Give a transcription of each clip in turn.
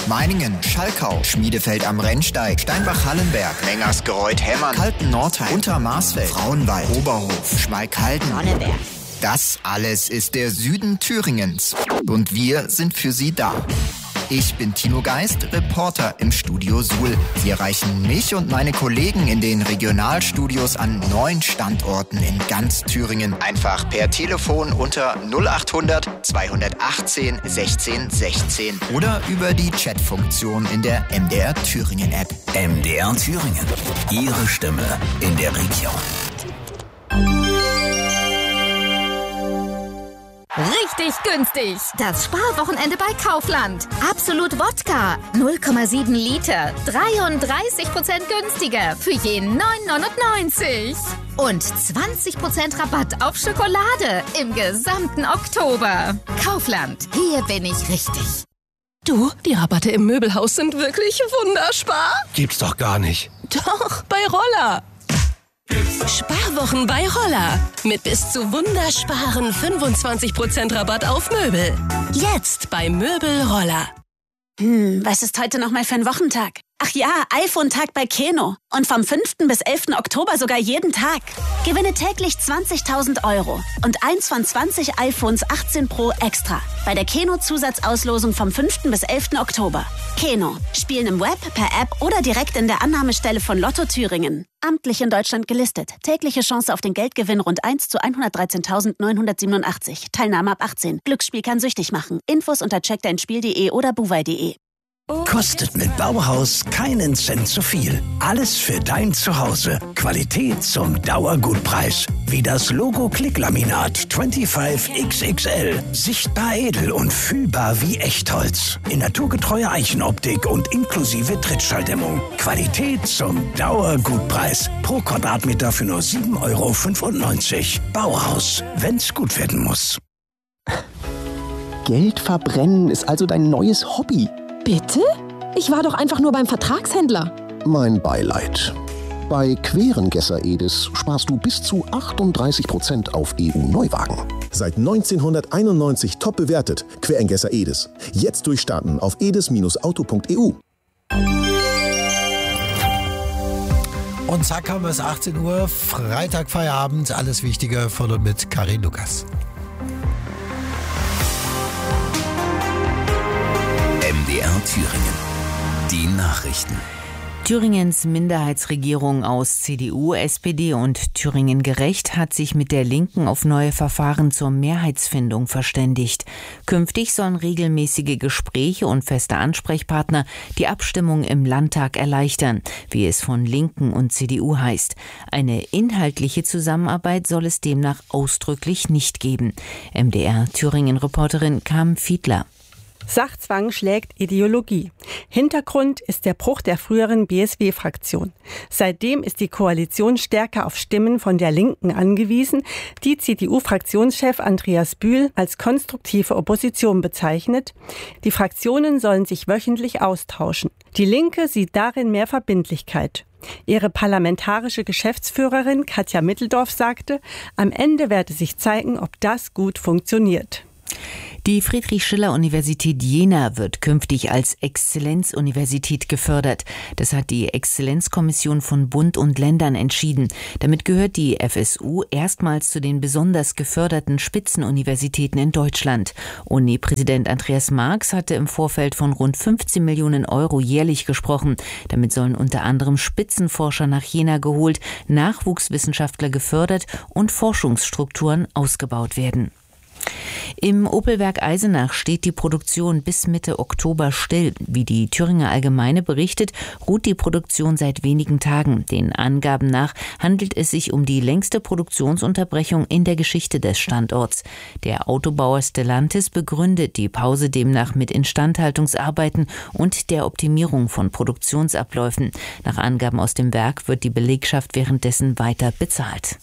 Meiningen, Schalkau, Schmiedefeld am Rennsteig, Steinbach-Hallenberg, Mengersgereuth-Hemmern, Kalten-Nordheim, Untermarsfeld, Frauenwald, Oberhof, Schmalkalden, Sonneberg. Das alles ist der Süden Thüringens. Und wir sind für Sie da. Ich bin Tino Geist, Reporter im Studio Suhl. Sie erreichen mich und meine Kollegen in den Regionalstudios an 9 Standorten in ganz Thüringen. Einfach per Telefon unter 0800 218 16 16 oder über die Chatfunktion in der MDR Thüringen App. MDR Thüringen. Ihre Stimme in der Region. Richtig günstig. Das Sparwochenende bei Kaufland. Absolut Wodka. 0,7 Liter. 33% günstiger. Für jeden 9,99. Und 20% Rabatt auf Schokolade im gesamten Oktober. Kaufland. Hier bin ich richtig. Du, die Rabatte im Möbelhaus sind wirklich wunderspar. Gibt's doch gar nicht. Doch, bei Roller. Sparwochen bei Roller. Mit bis zu wundersparen 25% Rabatt auf Möbel. Jetzt bei Möbel Roller. Was ist heute nochmal für ein Wochentag? Ach ja, iPhone-Tag bei Keno. Und vom 5. bis 11. Oktober sogar jeden Tag. Gewinne täglich 20.000 € und eins von 20 iPhones 18 Pro extra. Bei der Keno-Zusatzauslosung vom 5. bis 11. Oktober. Keno. Spielen im Web, per App oder direkt in der Annahmestelle von Lotto Thüringen. Amtlich in Deutschland gelistet. Tägliche Chance auf den Geldgewinn rund 1 zu 113.987. Teilnahme ab 18. Glücksspiel kann süchtig machen. Infos unter checkdeinspiel.de oder buwei.de. Kostet mit Bauhaus keinen Cent zu viel. Alles für dein Zuhause. Qualität zum Dauergutpreis. Wie das Logo Klicklaminat 25XXL. Sichtbar edel und fühlbar wie Echtholz. In naturgetreuer Eichenoptik und inklusive Trittschalldämmung. Qualität zum Dauergutpreis. Pro Quadratmeter für nur 7,95 €. Bauhaus, wenn's gut werden muss. Geld verbrennen ist also dein neues Hobby. Bitte? Ich war doch einfach nur beim Vertragshändler. Mein Beileid. Bei Querengesser Edis sparst du bis zu 38% auf EU-Neuwagen. Seit 1991 top bewertet. Querengesser Edis. Jetzt durchstarten auf edis-auto.eu. Und zack haben wir es 18 Uhr, Freitag Feierabend, alles Wichtige von und mit Karin Lukas. MDR Thüringen. Die Nachrichten. Thüringens Minderheitsregierung aus CDU, SPD und Thüringen Gerecht hat sich mit der Linken auf neue Verfahren zur Mehrheitsfindung verständigt. Künftig sollen regelmäßige Gespräche und feste Ansprechpartner die Abstimmung im Landtag erleichtern, wie es von Linken und CDU heißt. Eine inhaltliche Zusammenarbeit soll es demnach ausdrücklich nicht geben. MDR Thüringen-Reporterin Carmen Fiedler. Sachzwang schlägt Ideologie. Hintergrund ist der Bruch der früheren BSW-Fraktion. Seitdem ist die Koalition stärker auf Stimmen von der Linken angewiesen, die CDU-Fraktionschef Andreas Bühl als konstruktive Opposition bezeichnet. Die Fraktionen sollen sich wöchentlich austauschen. Die Linke sieht darin mehr Verbindlichkeit. Ihre parlamentarische Geschäftsführerin Katja Mitteldorf sagte, am Ende werde sich zeigen, ob das gut funktioniert. Die Friedrich-Schiller-Universität Jena wird künftig als Exzellenzuniversität gefördert. Das hat die Exzellenzkommission von Bund und Ländern entschieden. Damit gehört die FSU erstmals zu den besonders geförderten Spitzenuniversitäten in Deutschland. Uni-Präsident Andreas Marx hatte im Vorfeld von rund 15 Millionen € jährlich gesprochen. Damit sollen unter anderem Spitzenforscher nach Jena geholt, Nachwuchswissenschaftler gefördert und Forschungsstrukturen ausgebaut werden. Im Opelwerk Eisenach steht die Produktion bis Mitte Oktober still. Wie die Thüringer Allgemeine berichtet, ruht die Produktion seit wenigen Tagen. Den Angaben nach handelt es sich um die längste Produktionsunterbrechung in der Geschichte des Standorts. Der Autobauer Stellantis begründet die Pause demnach mit Instandhaltungsarbeiten und der Optimierung von Produktionsabläufen. Nach Angaben aus dem Werk wird die Belegschaft währenddessen weiter bezahlt.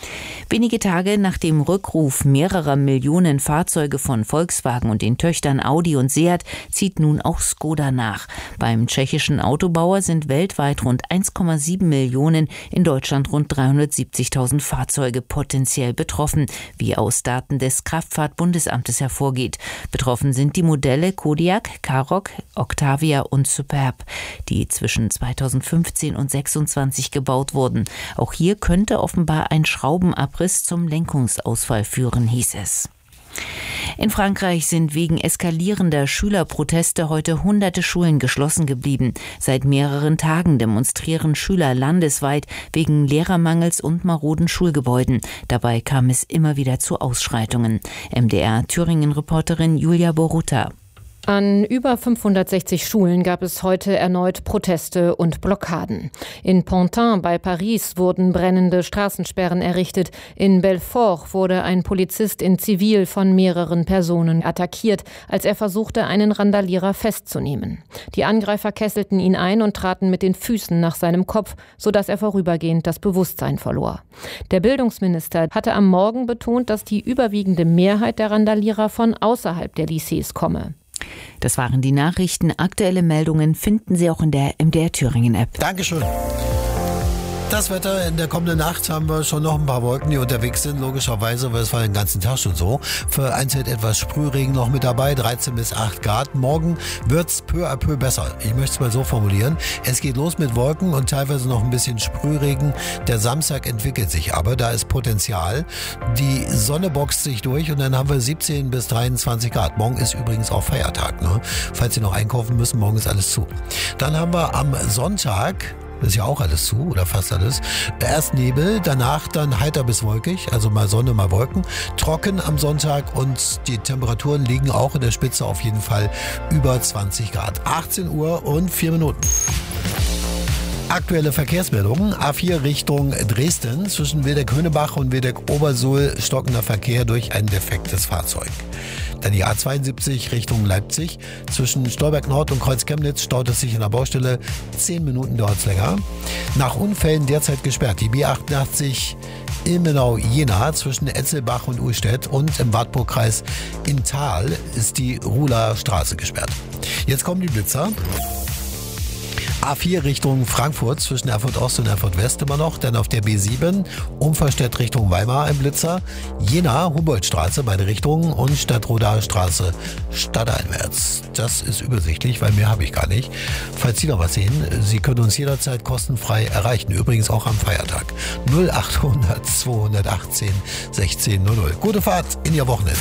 Wenige Tage nach dem Rückruf mehrerer Millionen Fahrzeuge von Volkswagen und den Töchtern Audi und Seat zieht nun auch Skoda nach. Beim tschechischen Autobauer sind weltweit rund 1,7 Millionen, in Deutschland rund 370.000 Fahrzeuge potenziell betroffen, wie aus Daten des Kraftfahrtbundesamtes hervorgeht. Betroffen sind die Modelle Kodiaq, Karoq, Octavia und Superb, die zwischen 2015 und 2026 gebaut wurden. Auch hier könnte offenbar ein Schraubenabriss zum Lenkungsausfall führen, hieß es. In Frankreich sind wegen eskalierender Schülerproteste heute hunderte Schulen geschlossen geblieben. Seit mehreren Tagen demonstrieren Schüler landesweit wegen Lehrermangels und maroden Schulgebäuden. Dabei kam es immer wieder zu Ausschreitungen. MDR-Thüringen-Reporterin Julia Boruta. An über 560 Schulen gab es heute erneut Proteste und Blockaden. In Pantin bei Paris wurden brennende Straßensperren errichtet. In Belfort wurde ein Polizist in Zivil von mehreren Personen attackiert, als er versuchte, einen Randalierer festzunehmen. Die Angreifer kesselten ihn ein und traten mit den Füßen nach seinem Kopf, sodass er vorübergehend das Bewusstsein verlor. Der Bildungsminister hatte am Morgen betont, dass die überwiegende Mehrheit der Randalierer von außerhalb der Lycées komme. Das waren die Nachrichten. Aktuelle Meldungen finden Sie auch in der MDR Thüringen App. Dankeschön. Das Wetter in der kommenden Nacht haben wir schon noch ein paar Wolken, die unterwegs sind, logischerweise, weil es war den ganzen Tag schon so. Vereinzelt etwas Sprühregen noch mit dabei, 13 bis 8 Grad. Morgen wird's peu à peu besser. Ich möchte es mal so formulieren. Es geht los mit Wolken und teilweise noch ein bisschen Sprühregen. Der Samstag entwickelt sich aber, da ist Potenzial. Die Sonne boxt sich durch und dann haben wir 17 bis 23 Grad. Morgen ist übrigens auch Feiertag, ne? Falls Sie noch einkaufen müssen, morgen ist alles zu. Dann haben wir am Sonntag, das ist ja auch alles zu, oder fast alles. Erst Nebel, danach dann heiter bis wolkig, also mal Sonne, mal Wolken. Trocken am Sonntag und die Temperaturen liegen auch in der Spitze auf jeden Fall über 20 Grad. 18 Uhr und 4 Minuten. Aktuelle Verkehrsmeldungen. A4 Richtung Dresden. Zwischen Wildeck-Höhnebach und Wildeck-Obersuhl stockender Verkehr durch ein defektes Fahrzeug. Dann die A72 Richtung Leipzig. Zwischen Stolberg Nord und Kreuz Chemnitz staut es sich in der Baustelle. 10 Minuten dauert es länger. Nach Unfällen derzeit gesperrt. Die B88 Ilmenau-Jena zwischen Etzelbach und Uhlstedt und im Wartburgkreis in Thal ist die Ruhler Straße gesperrt. Jetzt kommen die Blitzer. A4 Richtung Frankfurt zwischen Erfurt Ost und Erfurt West immer noch. Dann auf der B7 Umverstedt Richtung Weimar ein Blitzer. Jena Humboldtstraße beide Richtungen und Stadtrodaer Straße stadteinwärts. Das ist übersichtlich, weil mehr habe ich gar nicht. Falls Sie noch was sehen, Sie können uns jederzeit kostenfrei erreichen. Übrigens auch am Feiertag. 0800 218 1600. Gute Fahrt in Ihr Wochenende.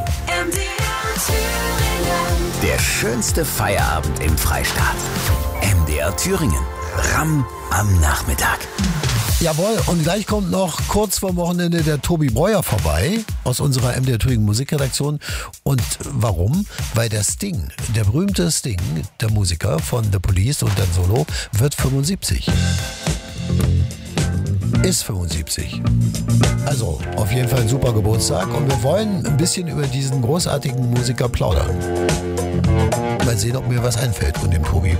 Der schönste Feierabend im Freistaat. MDR Thüringen. Ramm am Nachmittag. Jawohl, und gleich kommt noch kurz vor Wochenende der Tobi Breuer vorbei aus unserer MDR Thüringen Musikredaktion. Und warum? Weil der Sting, der berühmte Sting, der Musiker von The Police und dann Solo, wird 75. Ist 75. Also auf jeden Fall ein super Geburtstag und wir wollen ein bisschen über diesen großartigen Musiker plaudern. Mal sehen, ob mir was einfällt von dem Tobi.